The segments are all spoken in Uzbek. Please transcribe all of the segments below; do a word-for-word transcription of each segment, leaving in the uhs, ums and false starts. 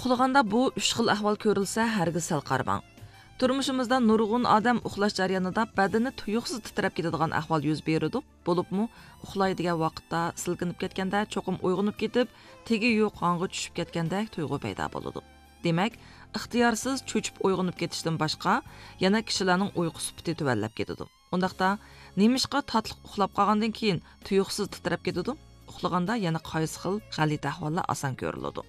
Uxlaganda bu üç xil ahvol ko'rilsa, hargiz sal qarmang. Turmushimizda nurg'un odam uxlash jarayonida badani tuyuqsiz titrab ketadigan ahvol yuz beradi. Bo'libmi, uxlaydigan vaqtda silkinib ketganda, cho'qim uyg'onib ketib, tegi yo'q qonga tushib ketgandek tuyg'u paydo bo'ladi. Demak, ixtiyorsiz cho'chib uyg'onib ketishdan boshqa, yana kishilarning uyqu sifati tuvallab ketadi. Undaqda nemishqa tatliq uxlab qolgandan keyin tuyuqsiz titrab ketadi. Uxlaganda yana qaysi xil g'alati ahvollar oson ko'riladi.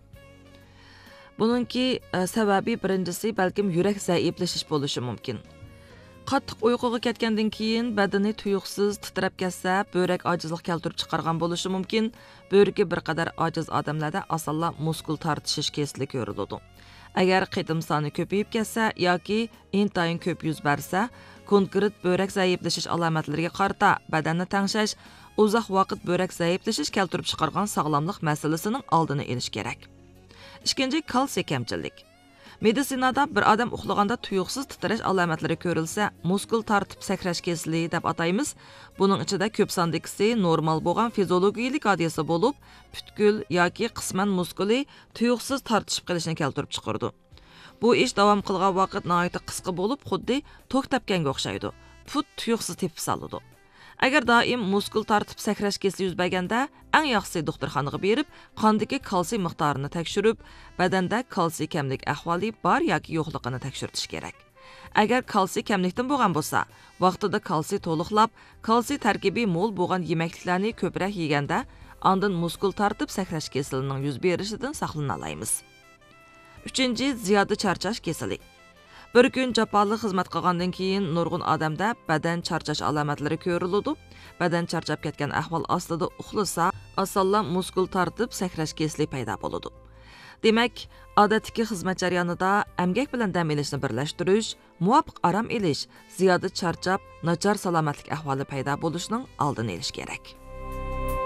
Buningki sababi birinchisi balkim yurak zaiflashish bo'lishi mumkin. Qattiq uyquga ketgandan keyin badani tuyuqsiz titrab ketsa, börak ojizlik keltirib chiqargan bo'lishi mumkin. Börekka bir qadar ojiz odamlarda osonla muskul tortishish kesili ko'riladi. Agar qitim soni ko'payib ketsa yoki intayin ko'p yuz bersa, konkret börak zaiflashish alomatlariga qarata badanni tangshash, uzoq vaqt börak zaiflashish keltirib chiqargan sog'lomlik masalasining oldini olish kerak. İkinci, kalsiy kamchilik. Meditsinada bir odam uxlaganda tuyuqsiz titrash alomatlari ko'rilsa, muskul tortib sakrash kesili deb ataymiz. Buning ichida ko'p sondagisi normal bo'lgan fiziologiyalik hodisa bo'lib, butkul yoki qisman muskuli tuyuqsiz tortishib qolishini keltirib chiqardi. Bu ish davom qilgan vaqt nihoyatda qisqa bo'lib, xuddi tok tepganga o'xshaydi. Put tuyuqsiz tepib soladi. Agar doim muskul tortib sakrash kesili yuz berganda, eng yaxshisi doktorxonaga berib, qondagi kalsiy miqdorini tekshirib, badanda kalsiy kamlik ahvoli bor yoki yo'qligini tekshirtish kerak. Agar kalsiy kamlikdan bo'lgan bo'lsa, vaqtida kalsiy to'liqlab, kalsiy tarkibi mo'l bo'lgan yemekliklarni ko'proq yeganda, ondan muskul tortib sakrash kesilining yuz berishidan saqlana olamiz. Uchinchi, ziyoda charchash kesili. Bir kun jafoli xizmat qilgandan keyin nurg'un odamda badan charchash alomatlari ko'riladi. Badan charchab ketgan ahvol ostida uxlasa, osonla muskul tortib sakrash kesili paydo bo'ladi. Demak, odatdagi xizmat jarayonida emgak bilan dam olishni birlashtirish, muvofiq orom olish, ziyoda charchab, nachar salomatlik ahvoli paydo bo'lishining oldini olish kerak.